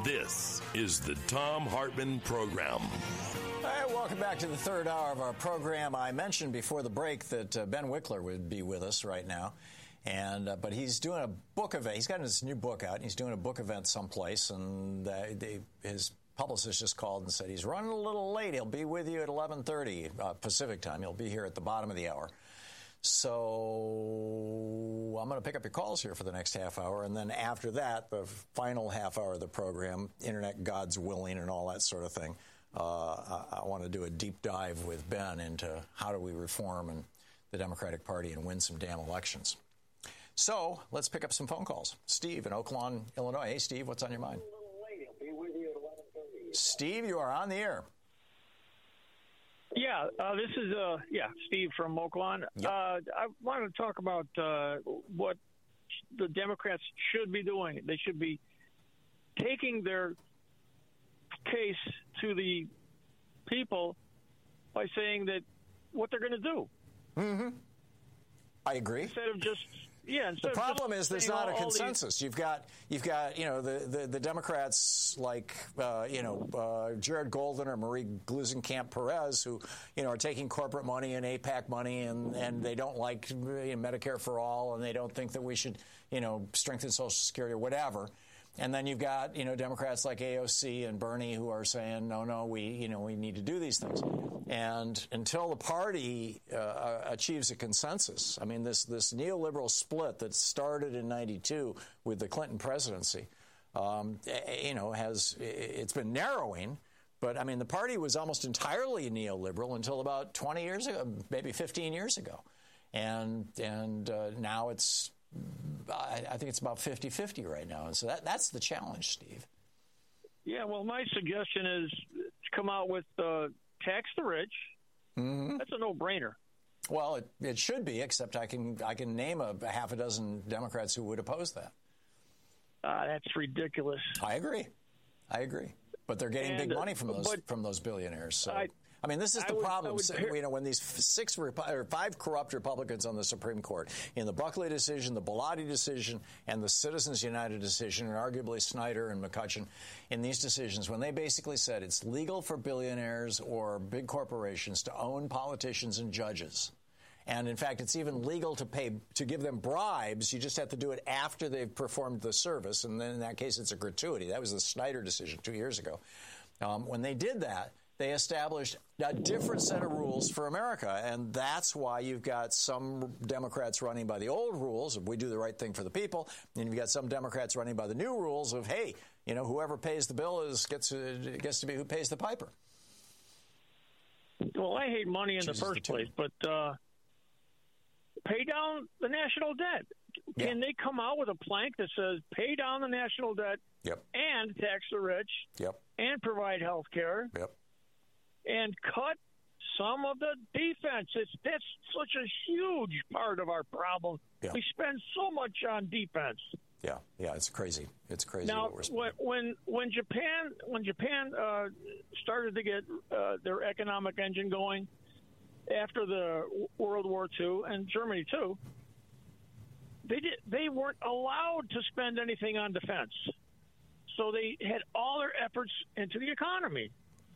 This is the Thom Hartmann Program. Hey, welcome back to the third hour of our program. I mentioned before the break that Ben Wickler would be with us right now. But he's doing a book event. He's got his new book out, and he's doing a book event someplace. And his publicist just called and said he's running a little late. He'll be with you at 11:30 Pacific time. He'll be here at the bottom of the hour. So I'm going to pick up your calls here for the next half hour. And then after that, the final half hour of the program, Internet God's willing and all that sort of thing, I want to do a deep dive with Ben into how do we reform the Democratic Party and win some damn elections. So let's pick up some phone calls. Steve in Oak Lawn, Illinois. Hey, Steve, what's on your mind? Steve, you are on the air. Yeah, this is Steve from Oak Lawn. Yep. I wanted to talk about what the Democrats should be doing. They should be taking their case to the people by saying that what they're going to do. Mm-hmm. I agree. Instead of just the problem is there's not a consensus. You've got the Democrats like Jared Golden or Marie Gluesenkamp Perez who are taking corporate money and AIPAC money and they don't like Medicare for all and they don't think that we should strengthen Social Security or whatever. And then you've got Democrats like AOC and Bernie who are saying no we need to do these things. And until the party achieves a consensus, I mean, this neoliberal split that started in '92 with the Clinton presidency, it's been narrowing. But I mean, the party was almost entirely neoliberal until about 20 years ago, maybe 15 years ago, and now it's I think it's about 50-50 right now. And so that's the challenge, Steve. Yeah, well, my suggestion is to come out with tax the rich. Mm-hmm. That's a no-brainer. Well, it should be, except I can name a half a dozen Democrats who would oppose that. That's ridiculous. I agree. But they're getting big money from those billionaires. So I mean, this is the problem. When these 5 corrupt Republicans on the Supreme Court, in the Buckley decision, the Bellotti decision, and the Citizens United decision, and arguably Snyder and McCutcheon, in these decisions, when they basically said it's legal for billionaires or big corporations to own politicians and judges. And, in fact, it's even legal to give them bribes. You just have to do it after they've performed the service. And then in that case, it's a gratuity. That was the Snyder decision 2 years ago. When they did that, they established a different set of rules for America. And that's why you've got some Democrats running by the old rules of we do the right thing for the people. And you've got some Democrats running by the new rules of, hey, whoever pays the bill gets to be who pays the piper. Well, I hate money in the first place, but pay down the national debt. Can they come out with a plank that says pay down the national debt and tax the rich and provide health care and cut some of the defense? That's such a huge part of our problem. Yeah. We spend so much on defense. Yeah, it's crazy. It's crazy. Now, what we're spending. when Japan started to get their economic engine going after the World War II, and Germany too, they weren't allowed to spend anything on defense. So they had all their efforts into the economy.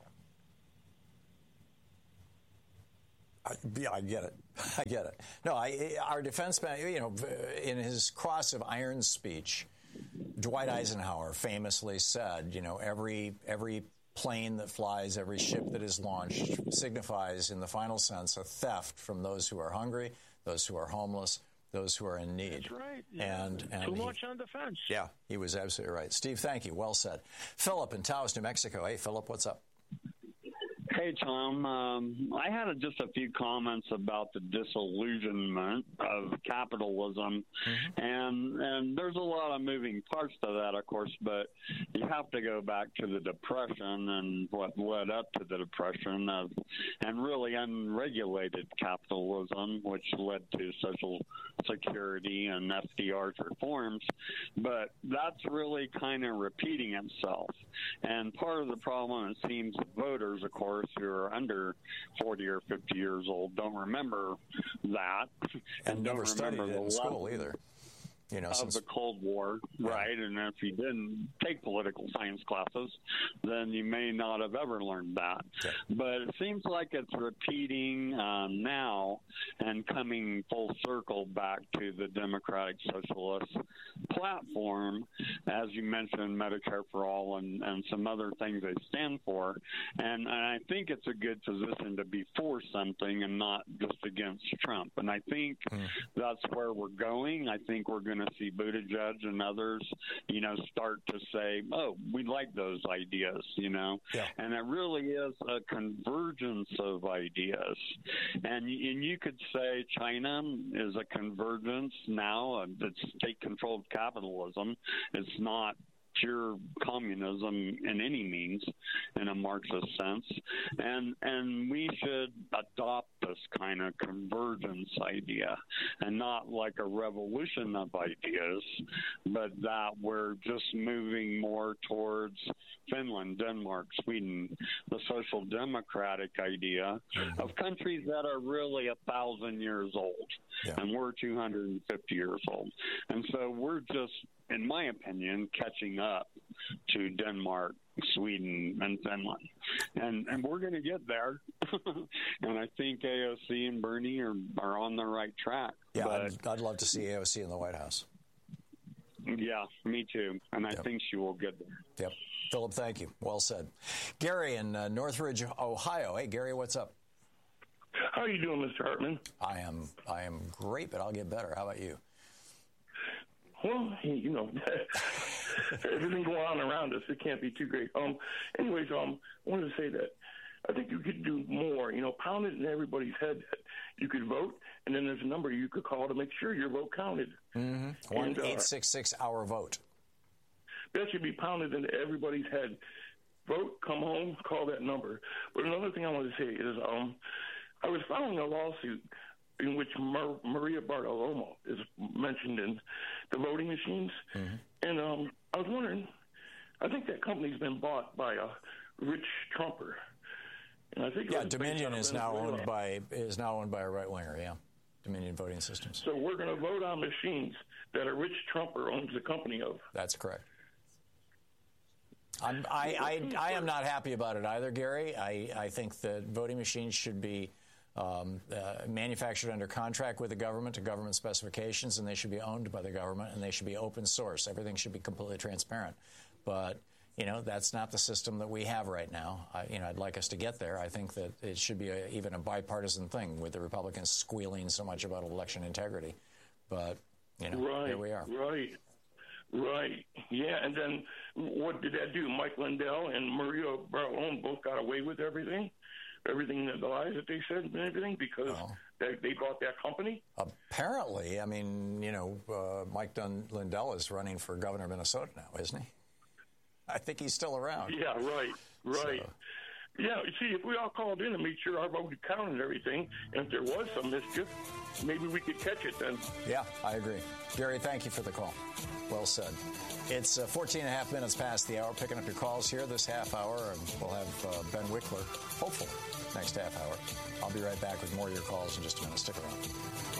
I get it. No, our defense man, in his Cross of Iron speech, Dwight Eisenhower famously said, every plane that flies, every ship that is launched signifies, in the final sense, a theft from those who are hungry, those who are homeless, those who are in need. That's right. And too much on defense. Yeah, he was absolutely right. Steve, thank you. Well said. Philip in Taos, New Mexico. Hey, Philip, what's up? Hey, Tom. I had just a few comments about the disillusionment of capitalism, and there's a lot of moving parts to that, of course, but you have to go back to the Depression and what led up to the Depression and really unregulated capitalism, which led to Social Security and FDR's reforms. But that's really kind of repeating itself. And part of the problem, it seems, voters, of course, who are under 40 or 50 years old don't remember that. And don't never studied it in school either. of the Cold War, right? And if you didn't take political science classes, then you may not have ever learned that. Yeah. But it seems like it's repeating now and coming full circle back to the Democratic Socialist platform, as you mentioned, Medicare for All and some other things they stand for. And I think it's a good position to be for something and not just against Trump. And I think that's where we're going. I think we're going to see Buttigieg and others, start to say, oh, we like those ideas, Yeah. And it really is a convergence of ideas. And you could say China is a convergence now. It's state-controlled capitalism. It's not pure communism in any means, in a Marxist sense, and we should adopt this kind of convergence idea, and not like a revolution of ideas, but that we're just moving more towards Finland, Denmark, Sweden, the social democratic idea of countries that are really 1,000 years old, and we're 250 years old, and so we're just, in my opinion, catching up to Denmark, Sweden, and Finland. And we're going to get there. And I think AOC and Bernie are on the right track. Yeah, I'd love to see AOC in the White House. Yeah, me too. And I think she will get there. Yep. Philip, thank you. Well said. Gary in Northridge, Ohio. Hey, Gary, what's up? How are you doing, Mr. Hartman? I am great, but I'll get better. How about you? Well, everything going on around us, it can't be too great. Anyways, I wanted to say that I think you could do more, pound it in everybody's head that you could vote, and then there's a number you could call to make sure your vote counted. 1-866-OUR-VOTE. That should be pounded into everybody's head. Vote, come home, call that number. But another thing I want to say is I was filing a lawsuit in which Maria Bartiromo is mentioned in the voting machines. And I was wondering, I think that company's been bought by a rich Trumper. And I think Dominion is now owned by a right-winger, Dominion Voting Systems. So we're going to vote on machines that a rich Trumper owns the company of. That's correct. I am not happy about it either, Gary. I think that voting machines should be manufactured under contract with the government to government specifications, and they should be owned by the government, and they should be open source. Everything should be completely transparent. But, that's not the system that we have right now. I'd like us to get there. I think that it should be even a bipartisan thing with the Republicans squealing so much about election integrity. But, here we are. Right. Yeah, and then what did that do? Mike Lindell and Maria Bartiromo both got away with everything? Everything, the lies that they said and everything, because they bought that company? Apparently. I mean, Mike Lindell is running for governor of Minnesota now, isn't he? I think he's still around. Yeah, right. So. Yeah, you see, if we all called in and made sure our vote counted and everything, and if there was some mischief, maybe we could catch it then. Yeah, I agree. Gary, thank you for the call. Well said. It's 14 and a half minutes past the hour. Picking up your calls here this half hour, and we'll have Ben Wickler, hopefully, next half hour. I'll be right back with more of your calls in just a minute. Stick around.